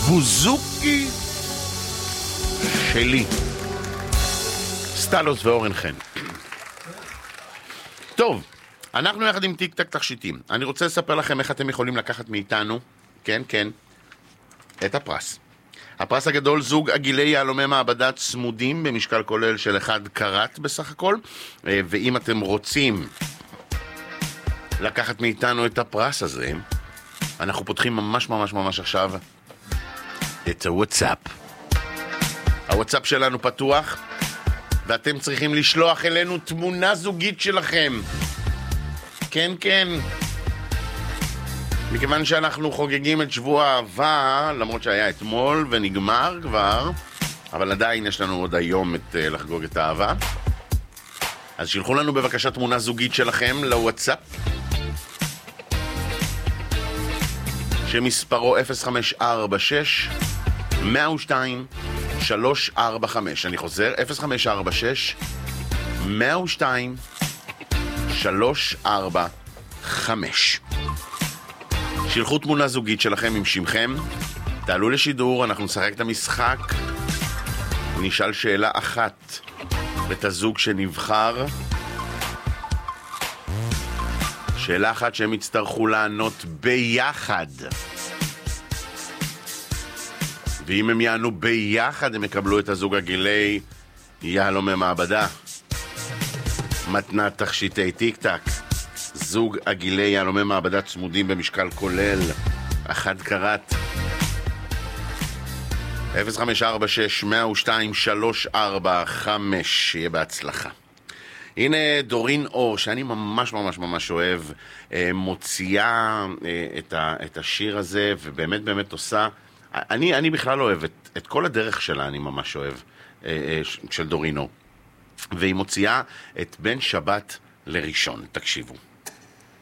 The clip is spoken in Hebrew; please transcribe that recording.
בוזוקי שלי. סטלוס ואורן חן. טוב, אנחנו יחד עם טיק טק תכשיטים. אני רוצה לספר לכם איך אתם יכולים לקחת מאיתנו, כן, את הפרס. הפרס הגדול, זוג עגילי יהלומי מעבדה צמודים במשקל כולל של 1 קראט בסך הכל. ואם אתם רוצים לקחת מאיתנו את הפרס הזה, אנחנו פותחים ממש עכשיו את הוואטסאפ. הוואטסאפ שלנו פתוח, ואתם צריכים לשלוח אלינו תמונה זוגית שלכם. כן. מכיוון שאנחנו חוגגים את שבוע האהבה, למרות שהיה אתמול ונגמר כבר, אבל עדיין יש לנו עוד היום לחגוג את האהבה. אז שילחו לנו בבקשה תמונה זוגית שלכם לוואטסאפ, שמספרו 0546 102 345. אני חוזר, 0546 102 345. שילחו תמונה זוגית שלכם עם שמכם, תעלו לשידור, אנחנו נשחק את המשחק, נשאל שאלה אחת את הזוג שנבחר, שאלה אחת שהם יצטרכו לענות ביחד, ואם הם יענו ביחד הם יקבלו את הזוג עגילי יהלומי מעבדה, מתנת תכשיטי טיק טק. זוג עגילי יהלומי מעבדה צמודים במשקל כולל 1 קראט. 0546 102 345. שיהיה בהצלחה. הנה דורין אור, שאני ממש אוהב, מוציאה את השיר הזה, ובאמת עושה, אני בכלל אוהב את כל הדרך שלה, אני ממש אוהב, של דורין אור. והיא מוציאה את בין שבת לראשון. תקשיבו.